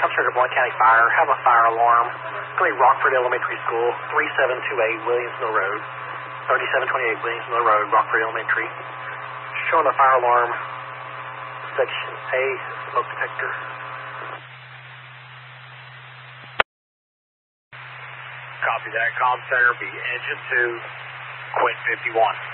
Come straight to Blount County Fire. Have a fire alarm. It's going to be Rockford Elementary School, 3728 Williams Mill Road. 3728 Williams Mill Road, Rockford Elementary. Showing the fire alarm, section A, smoke detector. Copy that. Comm center, be engine 2, Quint 51.